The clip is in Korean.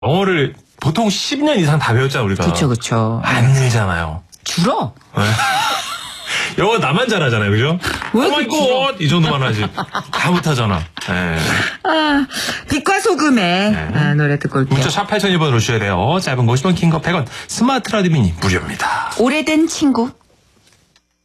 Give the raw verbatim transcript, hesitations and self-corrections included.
영어를 보통 십 년 이상 다 배웠잖아, 우리가. 그쵸, 그쵸. 안 늘잖아요. 줄어. 네. 영어 나만 잘하잖아요, 그죠? 왜 오마이 갓! 이 정도만 하지. 다 못하잖아. 네. 아, 빛과 소금의 네. 아, 노래 듣고 올게요. 문자 샵 팔천일 번으로 주셔야 돼요. 짧은 거 오십 원, 긴 거 백 원, 스마트 라디오 미니 무료입니다. 오래된 친구.